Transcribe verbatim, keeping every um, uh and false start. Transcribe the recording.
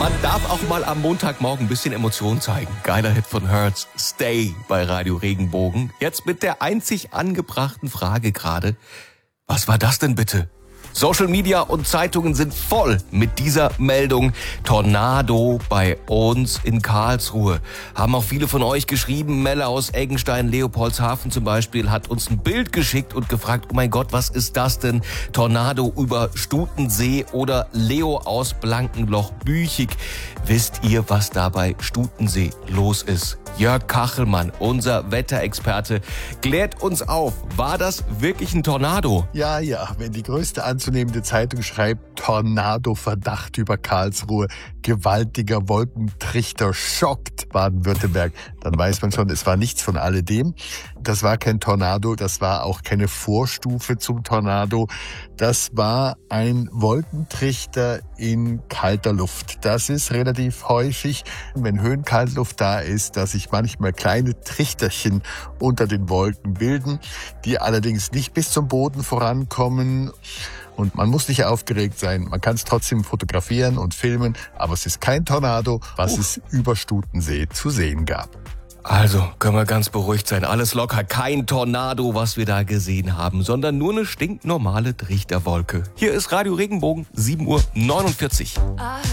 Man darf auch mal am Montagmorgen ein bisschen Emotion zeigen. Geiler Hit von Hertz, Stay bei Radio Regenbogen. Jetzt mit der einzig angebrachten Frage gerade. Was war das denn bitte? Social Media und Zeitungen sind voll mit dieser Meldung. Tornado bei uns in Karlsruhe. Haben auch viele von euch geschrieben. Melle aus Eggenstein, Leopoldshafen zum Beispiel, hat uns ein Bild geschickt und gefragt, oh mein Gott, was ist das denn? Tornado über Stutensee oder Leo aus Blankenloch-Büchig. Wisst ihr, was da bei Stutensee los ist? Jörg Kachelmann, unser Wetterexperte, klärt uns auf. War das wirklich ein Tornado? Ja, ja, wenn die größte anzunehmende Zeitung schreibt, Tornado-Verdacht über Karlsruhe, gewaltiger Wolkentrichter schockt Baden-Württemberg, dann weiß man schon, es war nichts von alledem. Das war kein Tornado, das war auch keine Vorstufe zum Tornado. Das war ein Wolkentrichter in kalter Luft. Das ist relativ häufig, wenn Höhenkaltluft da ist, dass sich manchmal kleine Trichterchen unter den Wolken bilden, die allerdings nicht bis zum Boden vorankommen. Und man muss nicht aufgeregt sein, man kann es trotzdem fotografieren und filmen, aber es ist kein Tornado, was uh. es über Stutensee zu sehen gab. Also können wir ganz beruhigt sein. Alles locker, kein Tornado, was wir da gesehen haben, sondern nur eine stinknormale Trichterwolke. Hier ist Radio Regenbogen, sieben Uhr neunundvierzig.